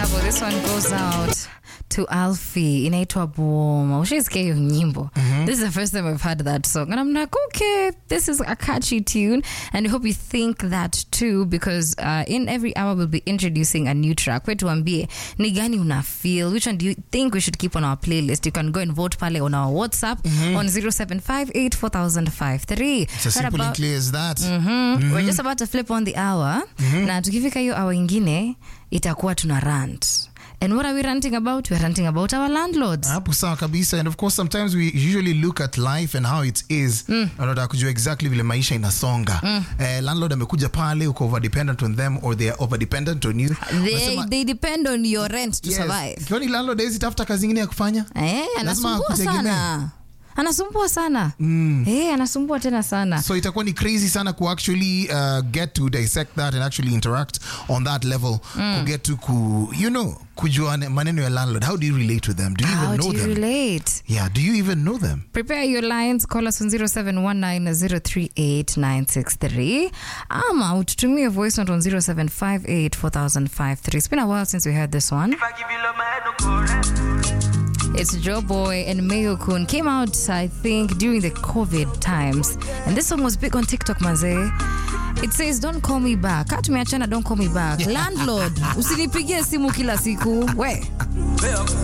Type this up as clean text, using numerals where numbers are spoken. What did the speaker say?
Bravo. This one goes out to Alfie. Inaitwa Boma. Ushisikia hiyo nyimbo. This is the first time I've heard that song. And I'm like, okay, this is a catchy tune. And I hope you think that too, because in every hour we'll be introducing a new track. Wetu ambie, ni gani una feel? Which one do you think we should keep on our playlist? You can go and vote pale on our WhatsApp on 07584053. It's as simple and clear as that. We're just about to flip on the hour. Na tukifika hiyo hour ingine, itakuwa tuna rant. And what are we ranting about? We're ranting about our landlords. Hapo sawa kabisa. And of course, sometimes we usually look at life and how it is. Unataka kujua exactly vile maisha inasonga. Landlord amekuja pale, uko over-dependent on them or they are over-dependent on you. They depend on your rent to survive. Kioni landlord hizi tafuta kazi nyingine ya kufanya? Anasumbua sana. Anasumbua sana. Anasumbua tena sana. So itakuwa ni crazy sana ku actually get to dissect that and actually interact on that level. Ku get to kujua maneno ya landlord. How do you relate to them? Do you even know them? How do you relate? Yeah, do you even know them? Prepare your lines. Call us on 0719038963. Ama ututumie voice note on 07584053. It's been a while since we heard this one. If I give you love, my head no correct. It's Joe Boy and Mayo Kun. Came out, I think, during the COVID times. And this song was big on TikTok, maze. It says, don't call me back. Katu meachana, don't call me back. Landlord, usinipigie simu kila siku. We.